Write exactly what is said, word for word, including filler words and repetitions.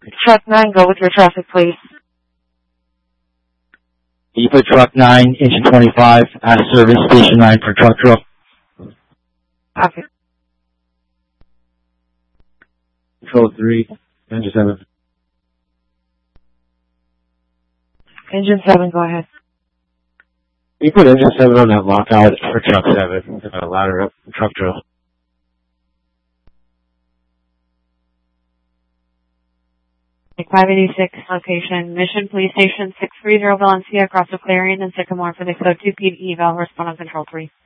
Truck nine, go with your traffic, please. You put truck nine, engine twenty-five, out of service, station nine for truck drill. Okay. Control three, engine seven. Engine seven, go ahead. You put engine seven on that lockout for truck seven, uh, ladder up, truck drill. five eighty-six location, Mission Police Station six three zero Valencia, across the Clarion and Sycamore for the code two P eval, respond on control three.